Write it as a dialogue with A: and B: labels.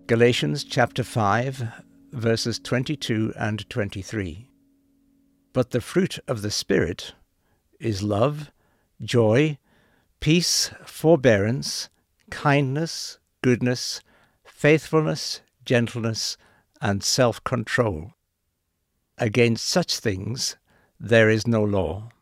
A: Galatians chapter 5, verses 22 and 23. But the fruit of the Spirit is love, joy, peace, forbearance, kindness, goodness, faithfulness, gentleness, and self-control. Against such things there is no law.